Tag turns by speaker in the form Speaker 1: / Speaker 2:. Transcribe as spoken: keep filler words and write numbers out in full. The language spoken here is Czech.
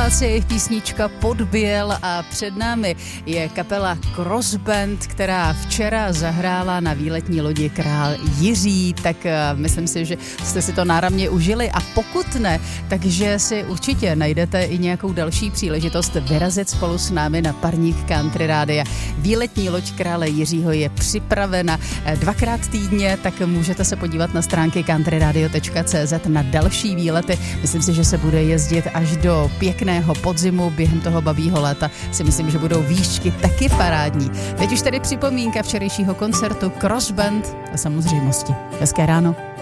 Speaker 1: Slováci, jejich písnička Podběl a před námi je kapela Crossband, která včera zahrála na výletní lodi Král Jiří, tak myslím si, že jste si to náramně užili a pokud ne, takže si určitě najdete i nějakou další příležitost vyrazit spolu s námi na parník Country Rádia. Výletní loď Krále Jiřího je připravena dvakrát týdně, tak můžete se podívat na stránky country radio tečka cé zet na další výlety. Myslím si, že se bude jezdit až do pěkného podzimu, během toho babího léta si myslím, že budou výšky taky parádní. Teď už tady připomínka včerejšího koncertu Crossband a samozřejmosti. Hezké ráno.